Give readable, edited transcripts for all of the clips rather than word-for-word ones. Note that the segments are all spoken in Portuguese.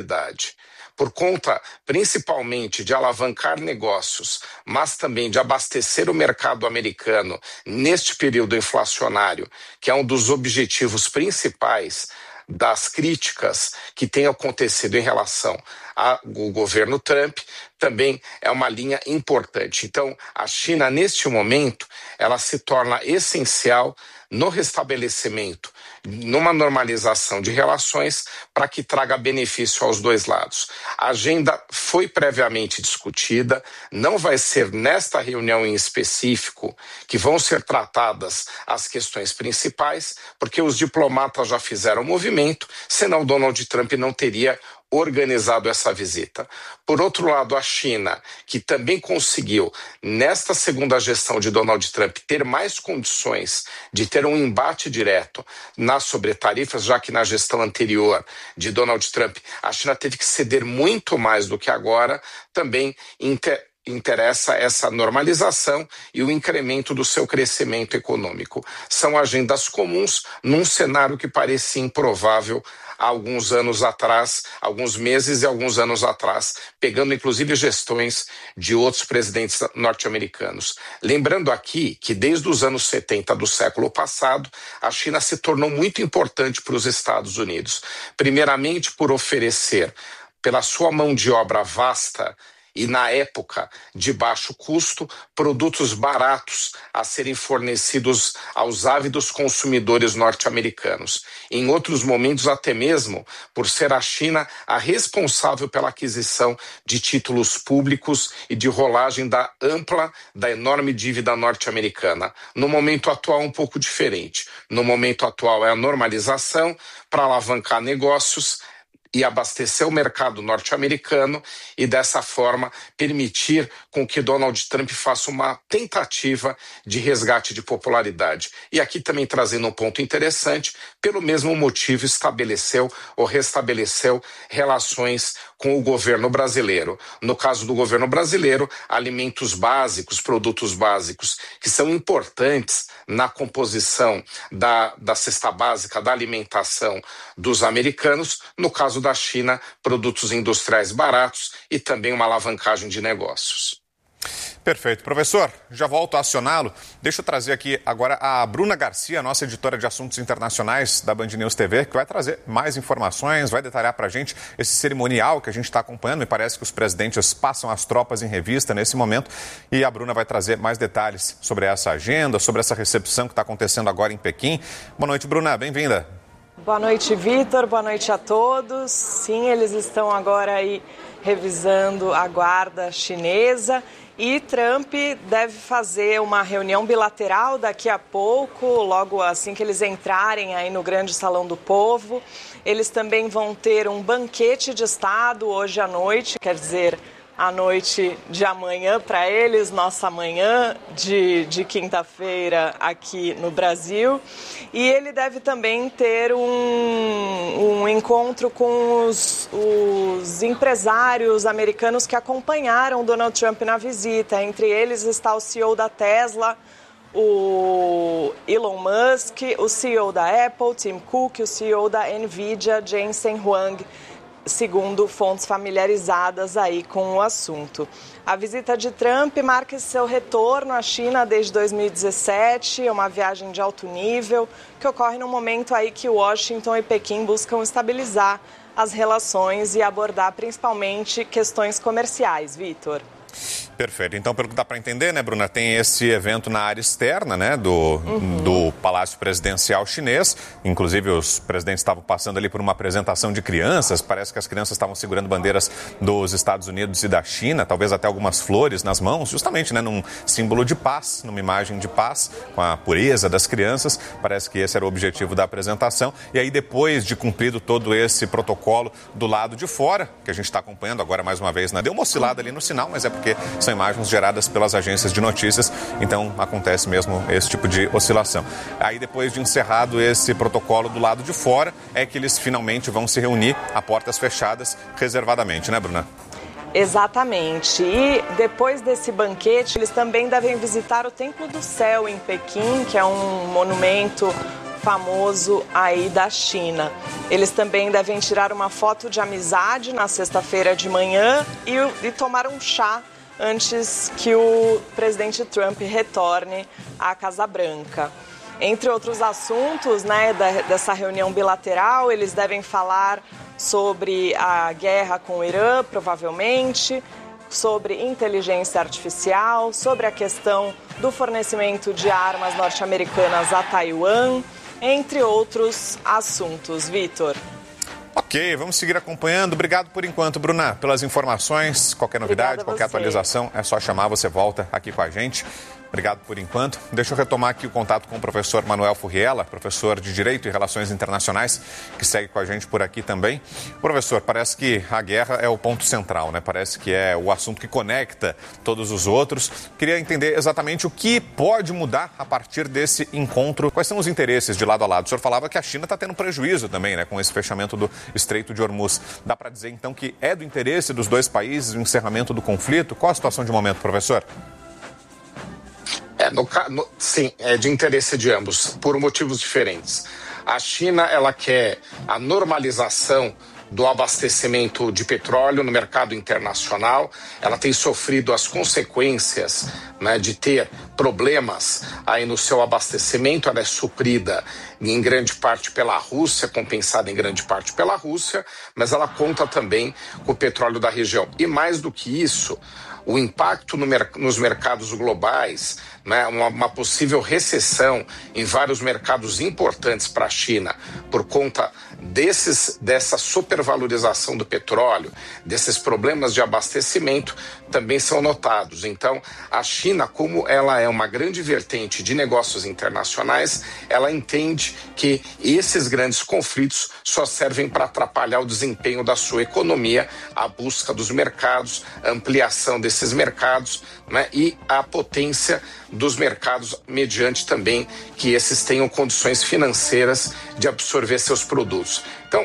popularidade, por conta principalmente de alavancar negócios, mas também de abastecer o mercado americano neste período inflacionário, que é um dos objetivos principais das críticas que têm acontecido em relação ao governo Trump, também é uma linha importante. Então, a China, neste momento, ela se torna essencial no restabelecimento, numa normalização de relações para que traga benefício aos dois lados. A agenda foi previamente discutida, não vai ser nesta reunião em específico que vão ser tratadas as questões principais, porque os diplomatas já fizeram movimento, senão Donald Trump não teria organizado essa visita. Por outro lado, a China, que também conseguiu, nesta segunda gestão de Donald Trump, ter mais condições de ter um embate direto nas sobretarifas, já que na gestão anterior de Donald Trump, a China teve que ceder muito mais do que agora, também interessa essa normalização e o incremento do seu crescimento econômico. São agendas comuns num cenário que parecia improvável há alguns anos atrás, alguns meses e alguns anos atrás, pegando inclusive gestões de outros presidentes norte-americanos. Lembrando aqui que desde os anos 70 do século passado, a China se tornou muito importante para os Estados Unidos. Primeiramente por oferecer, pela sua mão de obra vasta, e, na época, de baixo custo, produtos baratos a serem fornecidos aos ávidos consumidores norte-americanos. Em outros momentos, até mesmo por ser a China a responsável pela aquisição de títulos públicos e de rolagem da enorme dívida norte-americana. No momento atual, um pouco diferente. No momento atual, é a normalização para alavancar negócios e abastecer o mercado norte-americano e, dessa forma, permitir com que Donald Trump faça uma tentativa de resgate de popularidade. E aqui também trazendo um ponto interessante, pelo mesmo motivo estabeleceu ou restabeleceu relações com o governo brasileiro. No caso do governo brasileiro, alimentos básicos, produtos básicos, que são importantes na composição da cesta básica, da alimentação dos americanos. No caso da China, produtos industriais baratos e também uma alavancagem de negócios. Perfeito. Professor, já volto a acioná-lo. Deixa eu trazer aqui agora a Bruna Garcia, nossa editora de assuntos internacionais da Band News TV, que vai trazer mais informações, vai detalhar para a gente esse cerimonial que a gente está acompanhando. Me parece que os presidentes passam as tropas em revista nesse momento e a Bruna vai trazer mais detalhes sobre essa agenda, sobre essa recepção que está acontecendo agora em Pequim. Boa noite, Bruna. Bem-vinda. Boa noite, Vitor. Boa noite a todos. Sim, eles estão agora aí revisando a guarda chinesa e Trump deve fazer uma reunião bilateral daqui a pouco, logo assim que eles entrarem aí no grande Salão do Povo. Eles também vão ter um banquete de Estado hoje à noite, quer dizer, a noite de amanhã para eles, nossa manhã de quinta-feira aqui no Brasil. E ele deve também ter um encontro com os empresários americanos que acompanharam Donald Trump na visita. Entre eles está o CEO da Tesla, o Elon Musk, o CEO da Apple, Tim Cook, o CEO da Nvidia, Jensen Huang, segundo fontes familiarizadas aí com o assunto. A visita de Trump marca seu retorno à China desde 2017, é uma viagem de alto nível que ocorre no momento aí que Washington e Pequim buscam estabilizar as relações e abordar principalmente questões comerciais. Vitor. Perfeito. Então, pelo que dá para entender, né, Bruna, tem esse evento na área externa, né, do Palácio Presidencial Chinês. Inclusive, os presidentes estavam passando ali por uma apresentação de crianças. Parece que as crianças estavam segurando bandeiras dos Estados Unidos e da China, talvez até algumas flores nas mãos, justamente, né, num símbolo de paz, numa imagem de paz, com a pureza das crianças. Parece que esse era o objetivo da apresentação. E aí, depois de cumprido todo esse protocolo do lado de fora, que a gente está acompanhando agora mais uma vez, né, deu uma oscilada ali no sinal, mas é porque são imagens geradas pelas agências de notícias, então acontece mesmo esse tipo de oscilação. Aí depois de encerrado esse protocolo do lado de fora, é que eles finalmente vão se reunir a portas fechadas, reservadamente, né, Bruna? Exatamente. E depois desse banquete, eles também devem visitar o Templo do Céu em Pequim, que é um monumento famoso aí da China. Eles também devem tirar uma foto de amizade na sexta-feira de manhã e tomar um chá antes que o presidente Trump retorne à Casa Branca. Entre outros assuntos, né, dessa reunião bilateral, eles devem falar sobre a guerra com o Irã, provavelmente, sobre inteligência artificial, sobre a questão do fornecimento de armas norte-americanas a Taiwan, entre outros assuntos. Vitor. Ok, vamos seguir acompanhando. Obrigado por enquanto, Bruna, pelas informações. Qualquer novidade, qualquer atualização, é só chamar, você volta aqui com a gente. Obrigado por enquanto. Deixa eu retomar aqui o contato com o professor Manuel Furriela, professor de Direito e Relações Internacionais, que segue com a gente por aqui também. Professor, parece que a guerra é o ponto central, né? Parece que é o assunto que conecta todos os outros. Queria entender exatamente o que pode mudar a partir desse encontro. Quais são os interesses de lado a lado? O senhor falava que a China está tendo prejuízo também, né, com esse fechamento do Estreito de Hormuz. Dá para dizer, então, que é do interesse dos dois países o encerramento do conflito? Qual a situação de momento, professor? Sim, é de interesse de ambos, por motivos diferentes. A China, ela quer a normalização do abastecimento de petróleo no mercado internacional. Ela tem sofrido as consequências, né, de ter problemas aí no seu abastecimento. Ela é suprida em grande parte pela Rússia, compensada em grande parte pela Rússia, mas ela conta também com o petróleo da região. E mais do que isso, o impacto nos mercados globais, né, uma possível recessão em vários mercados importantes para a China por conta dessa supervalorização do petróleo, desses problemas de abastecimento, também são notados. Então, a China, como ela é uma grande vertente de negócios internacionais, ela entende que esses grandes conflitos só servem para atrapalhar o desempenho da sua economia, a busca dos mercados, a ampliação desses mercados, né, e a potência dos mercados, mediante também que esses tenham condições financeiras de absorver seus produtos. Então,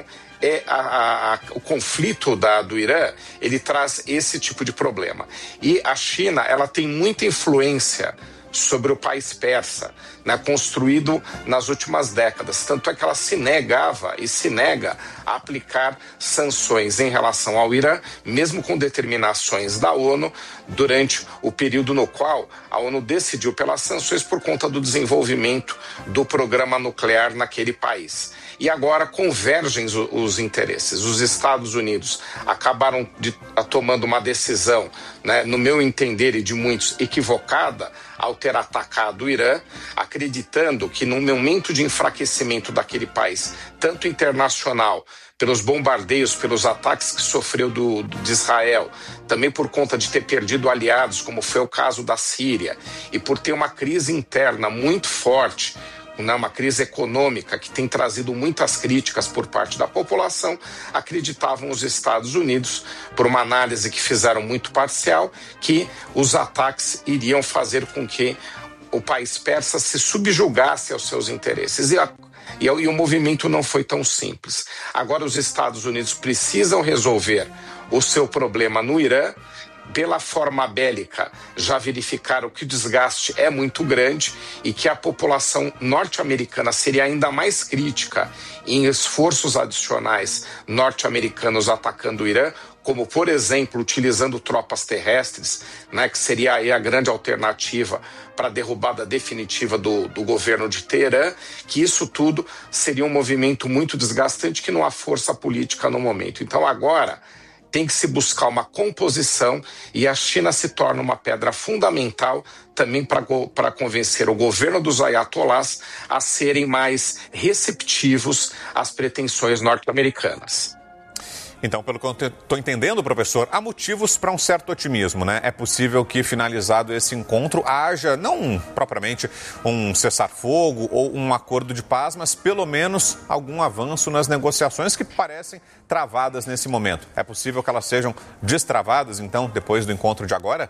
o conflito do Irã, ele traz esse tipo de problema. E a China, ela tem muita influência sobre o país persa, né, construído nas últimas décadas. Tanto é que ela se negava e se nega a aplicar sanções em relação ao Irã, mesmo com determinações da ONU, durante o período no qual a ONU decidiu pelas sanções por conta do desenvolvimento do programa nuclear naquele país. E agora convergem os interesses. Os Estados Unidos acabaram tomando uma decisão, né, no meu entender e de muitos, equivocada ao ter atacado o Irã, acreditando que num momento de enfraquecimento daquele país, tanto internacional, pelos bombardeios, pelos ataques que sofreu de Israel, também por conta de ter perdido aliados, como foi o caso da Síria, e por ter uma crise interna muito forte, uma crise econômica que tem trazido muitas críticas por parte da população, acreditavam os Estados Unidos, por uma análise que fizeram muito parcial, que os ataques iriam fazer com que o país persa se subjugasse aos seus interesses. E o movimento não foi tão simples. Agora os Estados Unidos precisam resolver o seu problema no Irã. Pela forma bélica, já verificaram que o desgaste é muito grande e que a população norte-americana seria ainda mais crítica em esforços adicionais norte-americanos atacando o Irã, como, por exemplo, utilizando tropas terrestres, né, que seria aí a grande alternativa para a derrubada definitiva do governo de Teherã, que isso tudo seria um movimento muito desgastante que não há força política no momento. Então, agora tem que se buscar uma composição e a China se torna uma pedra fundamental também para convencer o governo dos ayatolás a serem mais receptivos às pretensões norte-americanas. Então, pelo que eu estou entendendo, professor, há motivos para um certo otimismo, né? É possível que, finalizado esse encontro, haja, não propriamente um cessar-fogo ou um acordo de paz, mas pelo menos algum avanço nas negociações que parecem travadas nesse momento. É possível que elas sejam destravadas, então, depois do encontro de agora?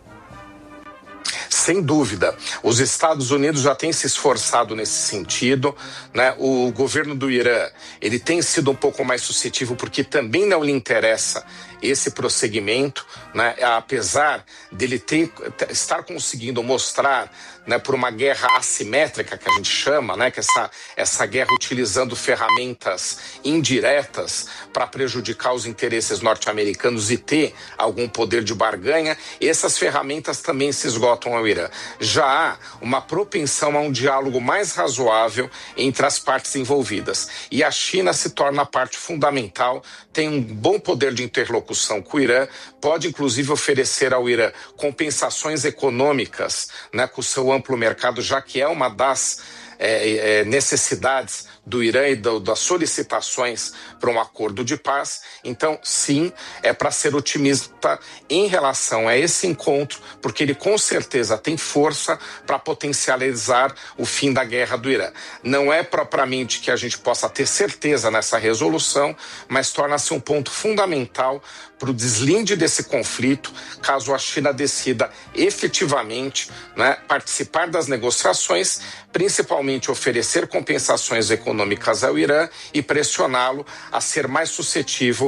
Sem dúvida. Os Estados Unidos já têm se esforçado nesse sentido, né? O governo do Irã, ele tem sido um pouco mais suscetível porque também não lhe interessa esse prosseguimento, né? Apesar dele estar conseguindo mostrar né, por uma guerra assimétrica, que a gente chama, né, que essa guerra utilizando ferramentas indiretas para prejudicar os interesses norte-americanos e ter algum poder de barganha, essas ferramentas também se esgotam ao Irã. Já há uma propensão a um diálogo mais razoável entre as partes envolvidas. E a China se torna a parte fundamental, tem um bom poder de interlocução com o Irã, pode inclusive oferecer ao Irã compensações econômicas, né, com o seu amplo mercado, já que é uma das necessidades do Irã e das solicitações para um acordo de paz. Então, sim, é para ser otimista em relação a esse encontro, porque ele com certeza tem força para potencializar o fim da guerra do Irã. Não é propriamente que a gente possa ter certeza nessa resolução, mas torna-se um ponto fundamental para o deslinde desse conflito, caso a China decida efetivamente, né, participar das negociações, principalmente oferecer compensações econômicas ao Irã e pressioná-lo a ser mais suscetível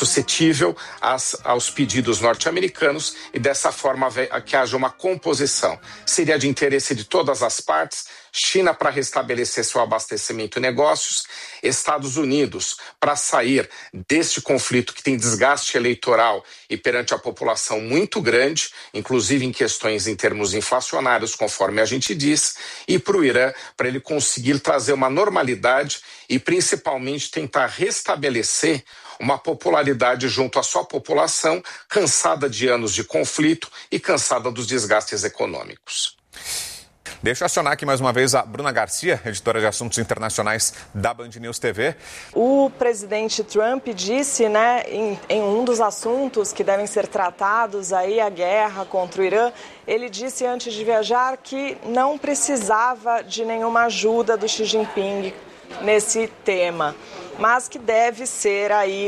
aos pedidos norte-americanos e dessa forma que haja uma composição. Seria de interesse de todas as partes, China para restabelecer seu abastecimento e negócios, Estados Unidos para sair deste conflito que tem desgaste eleitoral e perante a população muito grande, inclusive em questões em termos inflacionários, conforme a gente diz, e para o Irã, para ele conseguir trazer uma normalidade e principalmente tentar restabelecer uma popularidade junto à sua população, cansada de anos de conflito e cansada dos desgastes econômicos. Deixa eu acionar aqui mais uma vez a Bruna Garcia, editora de assuntos internacionais da Band News TV. O presidente Trump disse, né, em um dos assuntos que devem ser tratados aí, a guerra contra o Irã, ele disse antes de viajar que não precisava de nenhuma ajuda do Xi Jinping nesse tema, mas que deve ser aí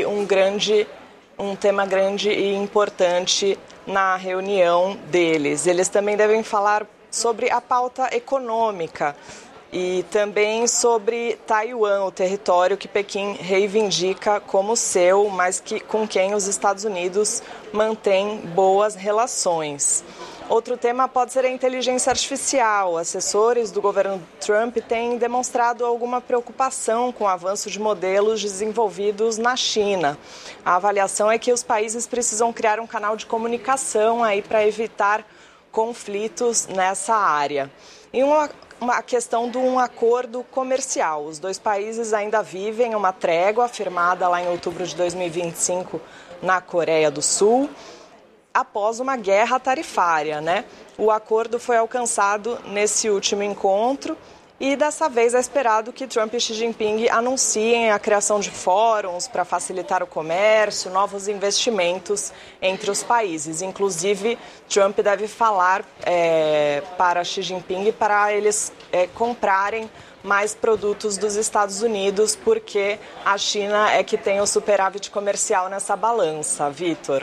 um tema grande e importante na reunião deles. Eles também devem falar sobre a pauta econômica e também sobre Taiwan, o território que Pequim reivindica como seu, mas com quem os Estados Unidos mantém boas relações. Outro tema pode ser a inteligência artificial. Assessores do governo Trump têm demonstrado alguma preocupação com o avanço de modelos desenvolvidos na China. A avaliação é que os países precisam criar um canal de comunicação aí para evitar conflitos nessa área. E uma questão de um acordo comercial. Os dois países ainda vivem uma trégua firmada lá em outubro de 2025 na Coreia do Sul, após uma guerra tarifária, né? O acordo foi alcançado nesse último encontro e dessa vez é esperado que Trump e Xi Jinping anunciem a criação de fóruns para facilitar o comércio, novos investimentos entre os países. Inclusive, Trump deve falar para Xi Jinping para eles comprarem mais produtos dos Estados Unidos, porque a China é que tem o superávit comercial nessa balança. Vitor.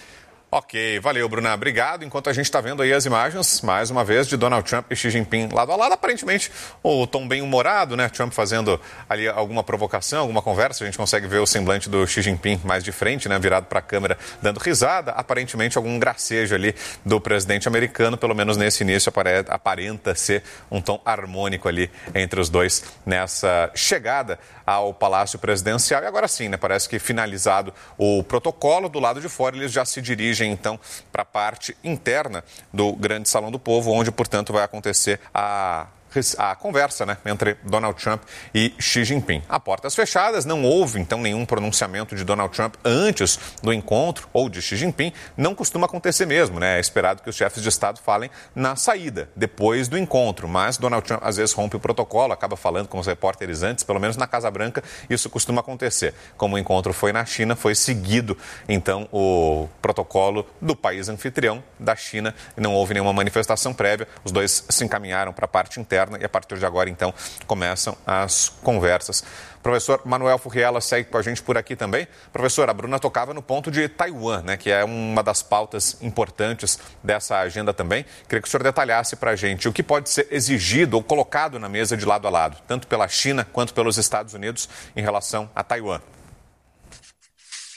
Ok, valeu, Bruna. Obrigado. Enquanto a gente está vendo aí as imagens, mais uma vez, de Donald Trump e Xi Jinping lado a lado, aparentemente o tom bem humorado, né? Trump fazendo ali alguma provocação, alguma conversa. A gente consegue ver o semblante do Xi Jinping mais de frente, né? Virado para a câmera, dando risada. Aparentemente algum gracejo ali do presidente americano, pelo menos nesse início, aparenta ser um tom harmônico ali entre os dois nessa chegada ao Palácio Presidencial. E agora sim, né? Parece que finalizado o protocolo, do lado de fora eles já se dirigem então para a parte interna do Grande Salão do Povo, onde, portanto, vai acontecer a conversa, né, entre Donald Trump e Xi Jinping. A portas fechadas, não houve, então, nenhum pronunciamento de Donald Trump antes do encontro ou de Xi Jinping. Não costuma acontecer mesmo, né? É esperado que os chefes de Estado falem na saída, depois do encontro. Mas Donald Trump, às vezes, rompe o protocolo, acaba falando com os repórteres antes, pelo menos na Casa Branca, isso costuma acontecer. Como o encontro foi na China, foi seguido, então, o protocolo do país anfitrião, da China, e não houve nenhuma manifestação prévia. Os dois se encaminharam para a parte interna e a partir de agora, então, começam as conversas. Professor Manuel Furriela segue com a gente por aqui também. Professor, a Bruna tocava no ponto de Taiwan, né, que é uma das pautas importantes dessa agenda também. Queria que o senhor detalhasse para a gente o que pode ser exigido ou colocado na mesa de lado a lado, tanto pela China quanto pelos Estados Unidos em relação a Taiwan.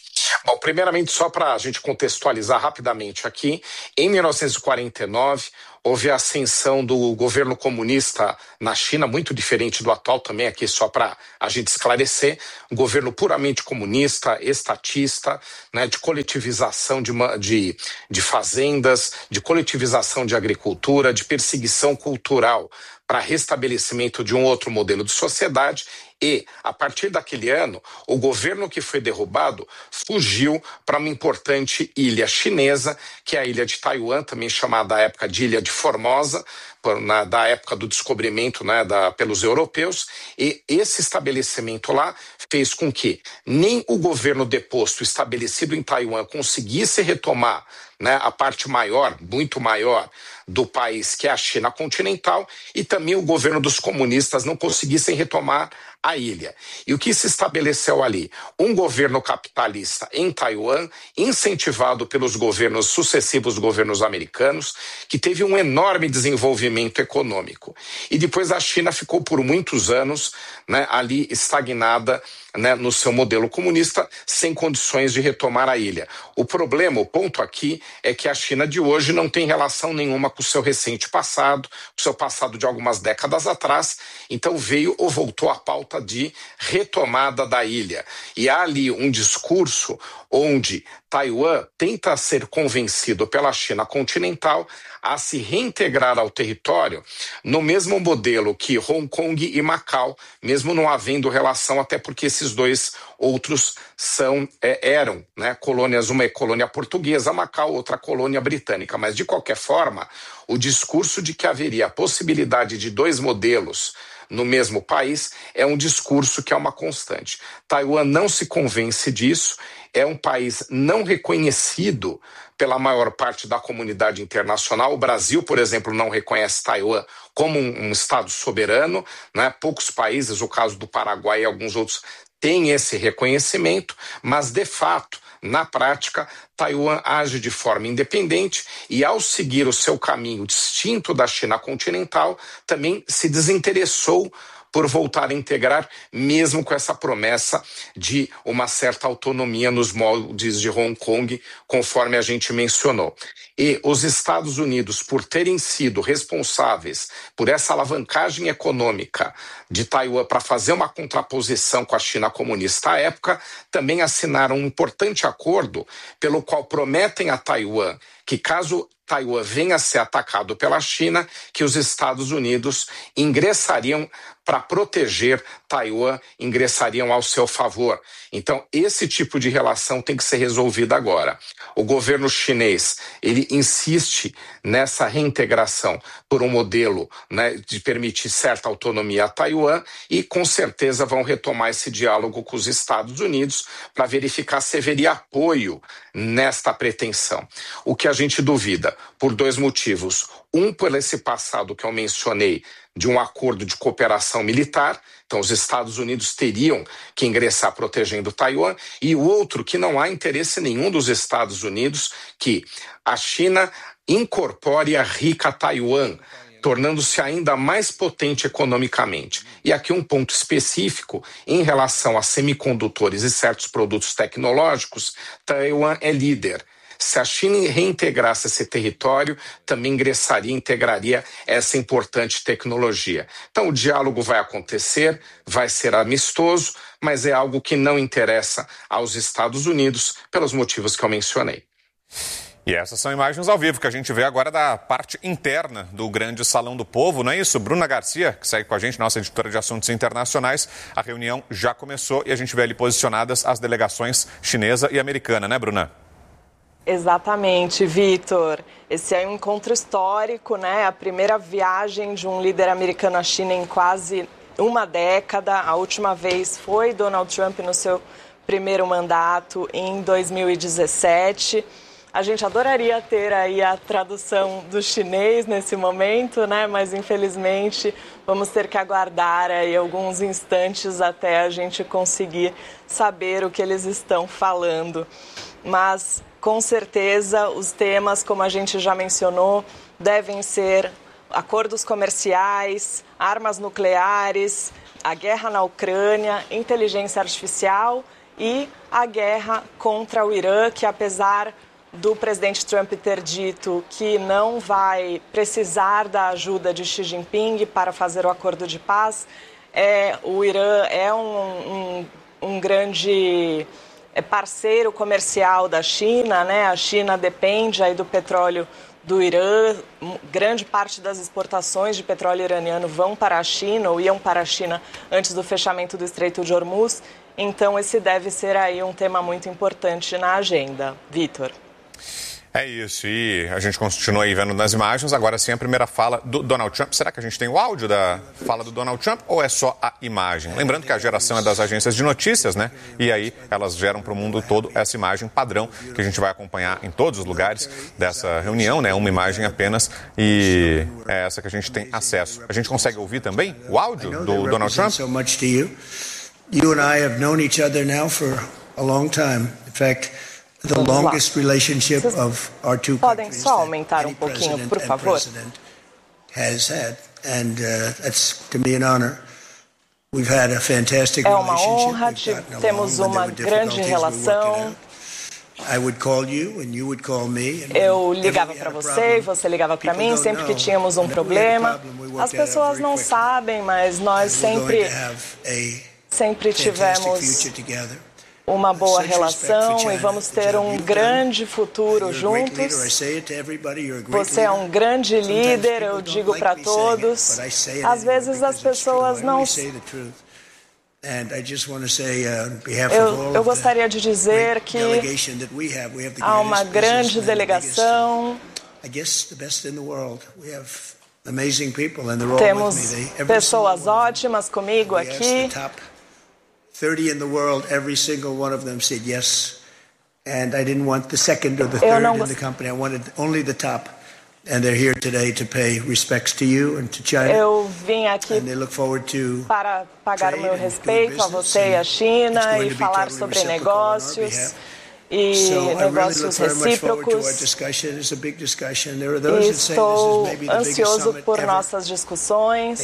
Bom, primeiramente, só para a gente contextualizar rapidamente aqui, em 1949, houve a ascensão do governo comunista na China, muito diferente do atual também, aqui só para a gente esclarecer, um governo puramente comunista, estatista, né, de coletivização de fazendas, de coletivização de agricultura, de perseguição cultural para restabelecimento de um outro modelo de sociedade. E, a partir daquele ano, o governo que foi derrubado fugiu para uma importante ilha chinesa, que é a ilha de Taiwan, também chamada à época de Ilha de Formosa, da época do descobrimento, né, pelos europeus. E esse estabelecimento lá fez com que nem o governo deposto estabelecido em Taiwan conseguisse retomar, né, a parte maior, muito maior, do país, que é a China continental, e também o governo dos comunistas não conseguissem retomar a ilha. E o que se estabeleceu ali? Um governo capitalista em Taiwan, incentivado pelos sucessivos governos americanos, que teve um enorme desenvolvimento econômico. E depois a China ficou por muitos anos, né, ali estagnada, né, no seu modelo comunista, sem condições de retomar a ilha. O problema, o ponto aqui, é que a China de hoje não tem relação nenhuma com o seu recente passado, com o seu passado de algumas décadas atrás, então veio ou voltou à pauta de retomada da ilha. E há ali um discurso onde Taiwan tenta ser convencido pela China continental a se reintegrar ao território no mesmo modelo que Hong Kong e Macau, mesmo não havendo relação, até porque esses dois outros eram, né, colônias, uma é colônia portuguesa, Macau, outra colônia britânica. Mas, de qualquer forma, o discurso de que haveria a possibilidade de dois modelos no mesmo país é um discurso que é uma constante. Taiwan não se convence disso, é um país não reconhecido pela maior parte da comunidade internacional. O Brasil, por exemplo, não reconhece Taiwan como um Estado soberano, né? Poucos países, o caso do Paraguai e alguns outros, têm esse reconhecimento, mas, de fato, na prática, Taiwan age de forma independente e, ao seguir o seu caminho distinto da China continental, também se desinteressou por voltar a integrar, mesmo com essa promessa de uma certa autonomia nos moldes de Hong Kong, conforme a gente mencionou. E os Estados Unidos, por terem sido responsáveis por essa alavancagem econômica de Taiwan para fazer uma contraposição com a China comunista à época, também assinaram um importante acordo pelo qual prometem a Taiwan que, caso Taiwan venha a ser atacado pela China, que os Estados Unidos ingressariam para proteger Taiwan, ingressariam ao seu favor. Então, esse tipo de relação tem que ser resolvida agora. O governo chinês, ele insiste nessa reintegração por um modelo, né, de permitir certa autonomia a Taiwan, e com certeza vão retomar esse diálogo com os Estados Unidos para verificar se haveria apoio nesta pretensão. O que a gente duvida, por dois motivos. Um, por esse passado que eu mencionei, de um acordo de cooperação militar, então os Estados Unidos teriam que ingressar protegendo Taiwan, e o outro, que não há interesse nenhum dos Estados Unidos que a China incorpore a rica Taiwan, tornando-se ainda mais potente economicamente. E aqui um ponto específico, em relação a semicondutores e certos produtos tecnológicos, Taiwan é líder. Se a China reintegrasse esse território, também integraria essa importante tecnologia. Então, o diálogo vai acontecer, vai ser amistoso, mas é algo que não interessa aos Estados Unidos, pelos motivos que eu mencionei. E essas são imagens ao vivo que a gente vê agora da parte interna do grande Salão do Povo, não é isso? Bruna Garcia, que segue com a gente, nossa editora de assuntos internacionais. A reunião já começou e a gente vê ali posicionadas as delegações chinesa e americana, né, Bruna? Exatamente, Vitor. Esse é um encontro histórico, né? A primeira viagem de um líder americano à China em quase uma década. A última vez foi Donald Trump no seu primeiro mandato em 2017. A gente adoraria ter aí a tradução do chinês nesse momento, né? Mas infelizmente vamos ter que aguardar aí alguns instantes até a gente conseguir saber o que eles estão falando. Mas com certeza os temas, como a gente já mencionou, devem ser acordos comerciais, armas nucleares, a guerra na Ucrânia, inteligência artificial e a guerra contra o Irã, que apesar do presidente Trump ter dito que não vai precisar da ajuda de Xi Jinping para fazer o acordo de paz, o Irã é um grande parceiro comercial da China, né? A China depende aí do petróleo do Irã, grande parte das exportações de petróleo iraniano vão para a China ou iam para a China antes do fechamento do Estreito de Hormuz, então esse deve ser aí um tema muito importante na agenda. Vitor. É isso, e a gente continua aí vendo nas imagens, agora sim a primeira fala do Donald Trump. Será que a gente tem o áudio da fala do Donald Trump ou é só a imagem? Lembrando que a geração é das agências de notícias, né? E aí elas geram para o mundo todo essa imagem padrão que a gente vai acompanhar em todos os lugares dessa reunião, né? Uma imagem apenas e é essa que a gente tem acesso. A gente consegue ouvir também o áudio do Donald Trump? You and I have known each other now for a long time. In fact, the longest relationship of our two countries só aumentar pouquinho, por favor? Has had, and that's to me an honor. We've had a fantastic relationship. É uma honra, temos uma grande relação. I would call you and you would call me. Eu ligava para você e você ligava para mim sempre que tínhamos um problema. As pessoas não sabem, mas nós sempre tivemos uma boa relação e vamos ter um grande futuro juntos. Você é um grande líder, eu digo para todos. Às vezes as pessoas não... Eu gostaria de dizer que há uma grande delegação. Temos pessoas ótimas comigo aqui. 30 in the world, every single one of them said yes. And I didn't want the second or the third in the company. I wanted only the top. And they're here today to pay respects to you and to China. Eu vim aqui para pagar o meu respeito a você e a China e falar sobre negócios e negócios recíprocos. E estou ansioso por nossas discussões.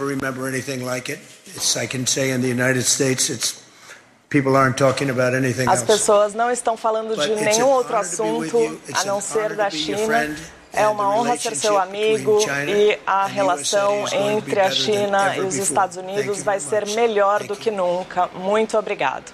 As pessoas não estão falando de nenhum outro assunto a não ser da China. É uma honra ser seu amigo e a relação entre a China e os Estados Unidos vai ser melhor do que nunca. Muito obrigado.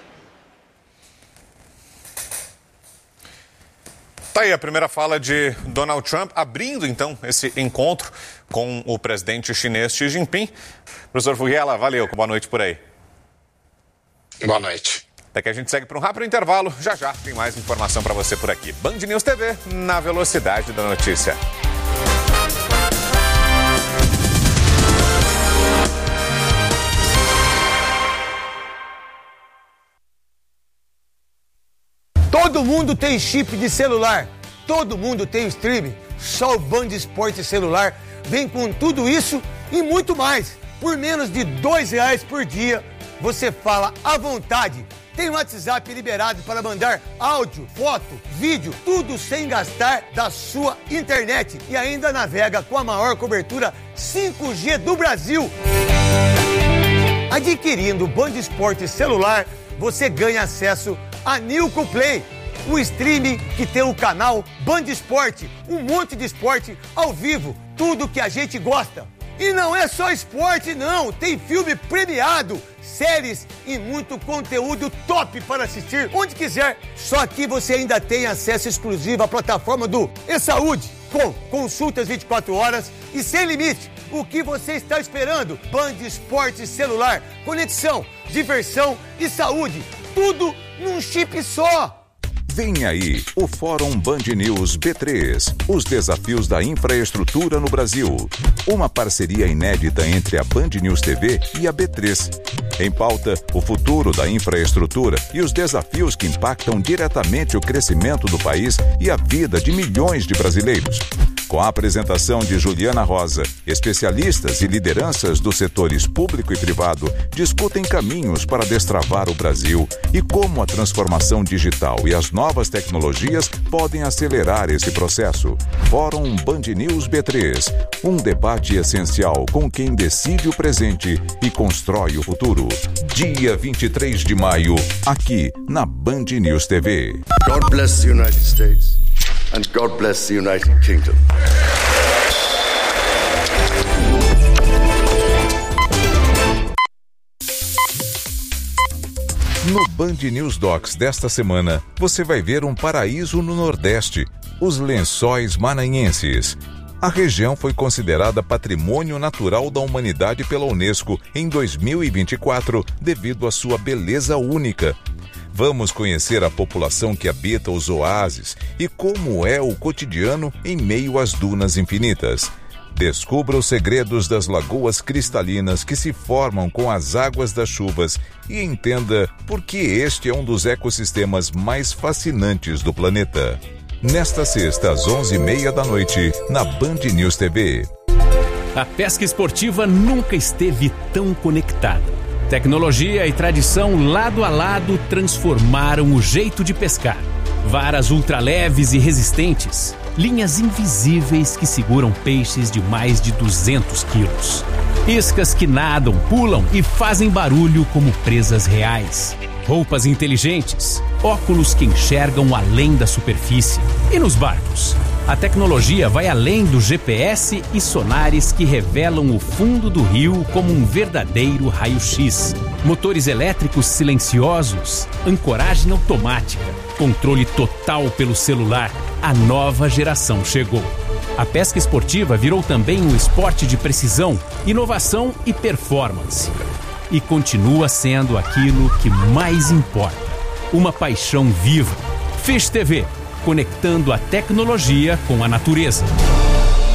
Tá aí a primeira fala de Donald Trump, abrindo então esse encontro com o presidente chinês Xi Jinping. Professor Fugela, valeu, boa noite por aí. Boa noite. Daqui a gente segue para um rápido intervalo, já já tem mais informação para você por aqui. Band News TV, na velocidade da notícia. Todo mundo tem chip de celular, todo mundo tem streaming. Só o Band Esporte Celular vem com tudo isso e muito mais. Por menos de R$2 por dia, você fala à vontade. Tem o WhatsApp liberado para mandar áudio, foto, vídeo, tudo sem gastar da sua internet. E ainda navega com a maior cobertura 5G do Brasil. Adquirindo o Band Esporte Celular, você ganha acesso a Nilco Play, o streaming que tem o canal Band Esporte, um monte de esporte ao vivo, tudo que a gente gosta. E não é só esporte não, tem filme premiado, séries e muito conteúdo top para assistir onde quiser. Só que você ainda tem acesso exclusivo à plataforma do eSaúde, com consultas 24 horas e sem limite. O que você está esperando? Band Esporte Celular, conexão, diversão e saúde, tudo num chip só. Vem aí o Fórum Band News B3, os desafios da infraestrutura no Brasil. Uma parceria inédita entre a Band News TV e a B3. Em pauta, o futuro da infraestrutura e os desafios que impactam diretamente o crescimento do país e a vida de milhões de brasileiros. Com a apresentação de Juliana Rosa, especialistas e lideranças dos setores público e privado discutem caminhos para destravar o Brasil e como a transformação digital e as novas tecnologias podem acelerar esse processo. Fórum Band News B3, um debate essencial com quem decide o presente e constrói o futuro. Dia 23 de maio, aqui na Band News TV. God bless the United States and God bless the United Kingdom. No Band News Docs desta semana, você vai ver um paraíso no Nordeste, os Lençóis Maranhenses. A região foi considerada Patrimônio Natural da Humanidade pela Unesco em 2024 devido à sua beleza única. Vamos conhecer a população que habita os oásis e como é o cotidiano em meio às dunas infinitas. Descubra os segredos das lagoas cristalinas que se formam com as águas das chuvas e entenda por que este é um dos ecossistemas mais fascinantes do planeta. Nesta sexta, às 11h30 da noite, na Band News TV. A pesca esportiva nunca esteve tão conectada. Tecnologia e tradição lado a lado transformaram o jeito de pescar. Varas ultraleves e resistentes, linhas invisíveis que seguram peixes de mais de 200 quilos. Iscas que nadam, pulam e fazem barulho como presas reais. Roupas inteligentes, óculos que enxergam além da superfície. E nos barcos? A tecnologia vai além do GPS e sonares que revelam o fundo do rio como um verdadeiro raio-x. Motores elétricos silenciosos, ancoragem automática, controle total pelo celular. A nova geração chegou. A pesca esportiva virou também um esporte de precisão, inovação e performance. E continua sendo aquilo que mais importa. Uma paixão viva. Fish TV, conectando a tecnologia com a natureza.